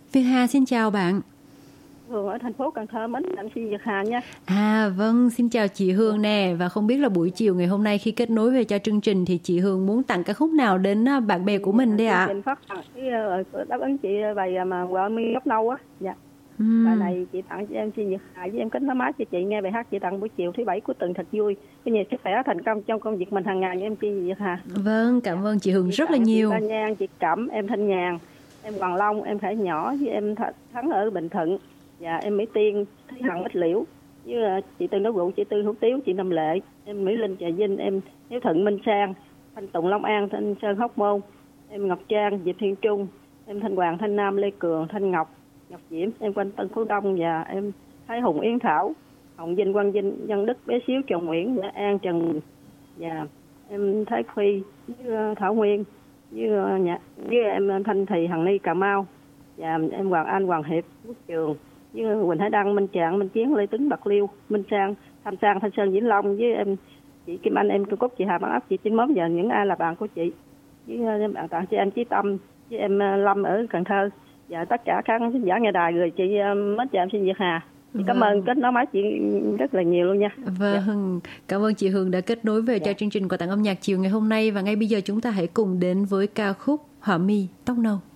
Việt Hà xin chào bạn. Hương ở thành phố Cần Thơ, mến MC Việt Hà nha. Vâng, xin chào chị Hương nè. Và không biết là buổi chiều ngày hôm nay khi kết nối về cho chương trình thì chị Hương muốn tặng ca khúc nào đến bạn bè của mình đây ạ? Chương trình phát đáp ứng chị bài mà gọi mi gốc nâu á. Dạ. Bài này chị tặng cho MC Việt Hà với em kết nối máy cho chị nghe bài hát chị tặng buổi chiều thứ bảy của tuần thật vui. Có nhiều sức khỏe thành công trong công việc mình hàng ngày với MC Việt Hà. Vâng, cảm ơn chị Hương chị rất là nhiều. Chị Ba Nhan, chị Cẩm, em Thanh Nhàn, em Hoàng Long, em Khải Nhỏ với em Thắng ở Bình Thuận. Dạ, em Mỹ Tiên, Thúy Hằng Bích Liễu, với chị Tư Đấu Rượu, chị Tư Hữu Tiếu, chị Năm Lệ, em Mỹ Linh Trà Vinh, em Hiếu Thuận Minh Sang, Thanh Tùng Long An, Thanh Sơn Hóc Môn, em Ngọc Trang, Diệp Thiên Trung, em Thanh Hoàng, Thanh Nam, Lê Cường, Thanh Ngọc, Ngọc Diễm, em Quanh Tân Phú Đông và em Thái Hùng Yến Thảo, Hồng Vinh, Quang Vinh, Nhân Đức, Bé Xíu, Trần Nguyễn, Nhã An, Trần và em Thái Phi, với Thảo Nguyên, với em Thanh Thì, Hằng Ni, Cà Mau và em Hoàng Anh, Hoàng Hiệp, Quốc Trường, với Quỳnh Hải Đăng, Minh Trạng, Minh Chiến, Lê Tuấn, Bạc Liêu, Minh Sang, Thanh Sơn, Vĩnh Long, với em chị Kim Anh, em Trung Cúc, chị Hà Bán Ấp, chị Chín Móm và những ai là bạn của chị, với bạn tặng cho em Chí Tâm, với em Lâm ở Cần Thơ và tất cả các khán giả nghe đài rồi chị mến chào em xin Việt Hà. Cảm ơn kết nối máy chị rất là nhiều luôn nha. Vâng, cảm ơn chị Hương đã kết nối về cho chương trình quà tặng âm nhạc chiều ngày hôm nay. Và ngay bây giờ chúng ta hãy cùng đến với ca khúc Họa mi tóc nâu.